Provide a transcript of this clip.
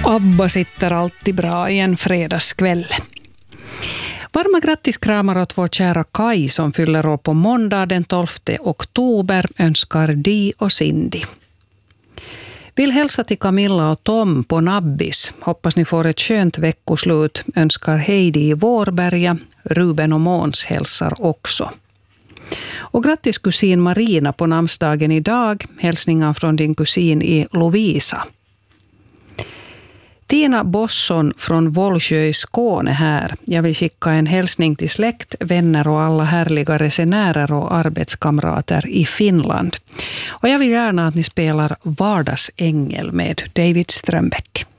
ABBA sitter alltid bra i en fredagskväll. Varma grattiskramar åt vår kära Kai som fyller år på måndag den 12 oktober önskar Di och Cindy. Vill hälsa till Camilla och Tom på Nabbis. Hoppas ni får ett skönt veckoslut. Önskar Heidi i Vårberga. Ruben och Måns hälsar också. Och grattis kusin Marina på namnsdagen idag. Hälsningar från din kusin i Lovisa. Tina Bosson från Vollsjö i Skåne här. Jag vill skicka en hälsning till släkt, vänner och alla härliga resenärer och arbetskamrater i Finland. Och jag vill gärna att ni spelar Vardagsängel med David Strömbäck.